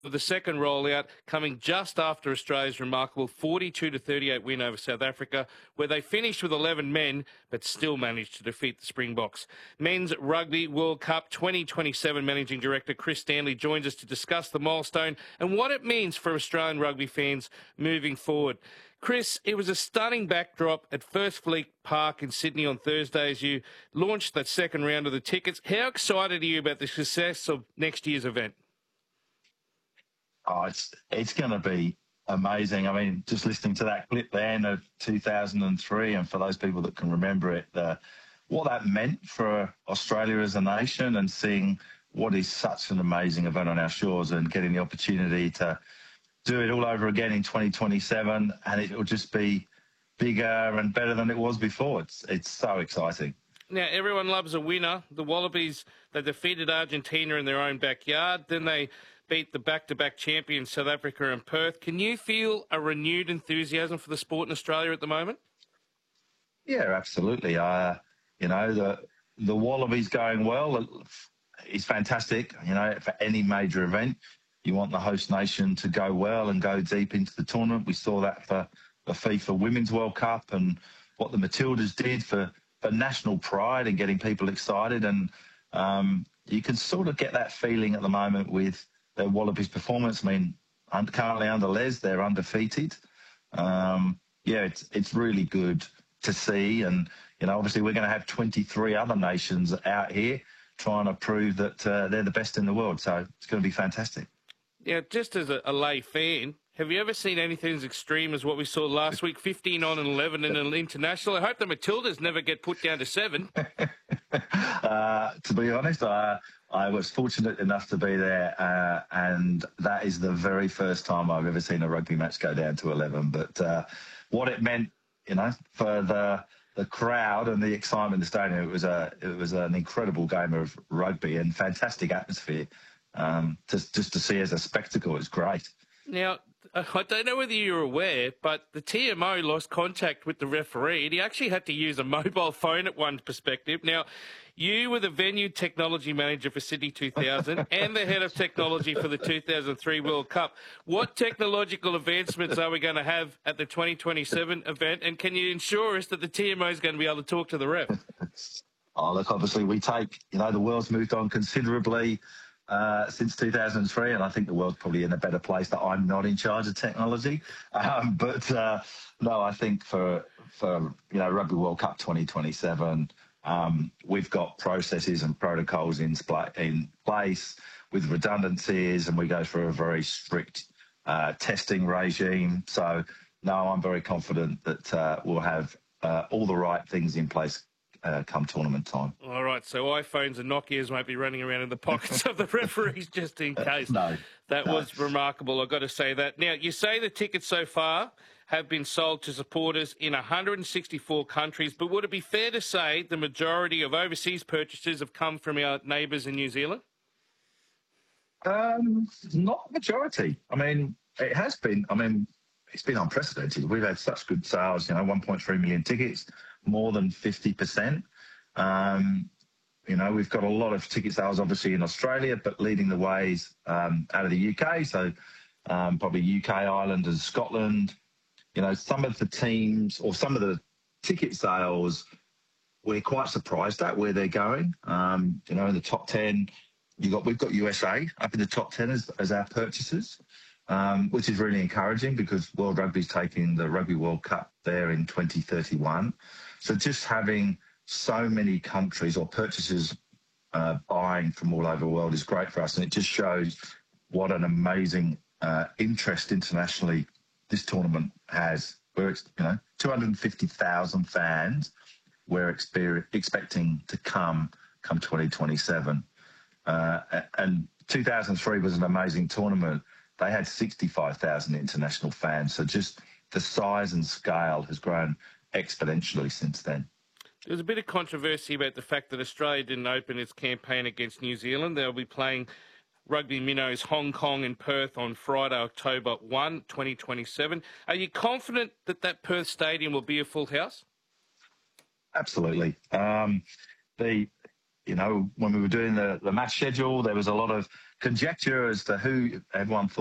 the second rollout coming just after Australia's remarkable 42-38 win over South Africa, where they finished with 11 men but still managed to defeat the Springboks. Men's Rugby World Cup 2027 Managing Director Chris Stanley joins us to discuss the milestone and what it means for Australian rugby fans moving forward. Chris, it was a stunning backdrop at First Fleet Park in Sydney on Thursday as you launched that second round of the tickets. How excited are you about the success of next year's event? Oh, it's going to be amazing. I mean, just listening to that clip then of 2003, and for those people that can remember it, what that meant for Australia as a nation, and seeing what is such an amazing event on our shores, and getting the opportunity to do it all over again in 2027, and it will just be bigger and better than it was before. It's so exciting. Now, everyone loves a winner. The Wallabies, they defeated Argentina in their own backyard. Then they beat the back-to-back champions, South Africa and Perth. Can you feel a renewed enthusiasm for the sport in Australia at the moment? Yeah, absolutely. The Wallabies going well is fantastic. You know, for any major event, you want the host nation to go well and go deep into the tournament. We saw that for the FIFA Women's World Cup, and what the Matildas did for national pride and getting people excited. And you can sort of get that feeling at the moment with their Wallabies performance. I mean, currently under Les, they're undefeated. It's really good to see. And, you know, obviously we're going to have 23 other nations out here trying to prove that they're the best in the world. So it's going to be fantastic. Yeah, just as a lay fan, have you ever seen anything as extreme as what we saw last week, 15 on and 11 in an international? I hope the Matildas never get put down to 7. To be honest, I was fortunate enough to be there, and that is the very first time I've ever seen a rugby match go down to 11. But what it meant, you know, for the crowd and the excitement in the stadium, it was an incredible game of rugby and fantastic atmosphere. Just to see as a spectacle, it's great. Now, I don't know whether you're aware, but the TMO lost contact with the referee, and he actually had to use a mobile phone at one perspective. Now, you were the venue technology manager for Sydney 2000 and the head of technology for the 2003 World Cup. What technological advancements are we going to have at the 2027 event, and can you ensure us that the TMO is going to be able to talk to the ref? Oh, look, obviously we take, you know, the world's moved on considerably since 2003, and I think the world's probably in a better place that I'm not in charge of technology. No, I think for Rugby World Cup 2027, we've got processes and protocols in place with redundancies, and we go through a very strict testing regime. So, no, I'm very confident that we'll have all the right things in place come tournament time. All right, so iPhones and Nokias won't be running around in the pockets of the referees just in case. No. That was remarkable, I've got to say that. Now, you say the tickets so far have been sold to supporters in 164 countries, but would it be fair to say the majority of overseas purchases have come from our neighbours in New Zealand? Not majority. I mean, it has been. I mean, it's been unprecedented. We've had such good sales, 1.3 million tickets, more than 50%. We've got a lot of ticket sales, obviously, in Australia, but leading the ways out of the UK. So probably UK, Ireland and Scotland. Some of the teams or some of the ticket sales, we're quite surprised at where they're going. In the top 10, we've got USA up in the top 10 as our purchasers. Which is really encouraging because World Rugby's taking the Rugby World Cup there in 2031. So just having so many countries or purchasers buying from all over the world is great for us. And it just shows what an amazing interest internationally this tournament has. We're 250,000 fans we're expecting to come 2027. And 2003 was an amazing tournament. They had 65,000 international fans. So just the size and scale has grown exponentially since then. There was a bit of controversy about the fact that Australia didn't open its campaign against New Zealand. They'll be playing Rugby Minnows Hong Kong and Perth on Friday, October 1, 2027. Are you confident that Perth stadium will be a full house? Absolutely. When we were doing the match schedule, there was a lot of conjecture as to who everyone thought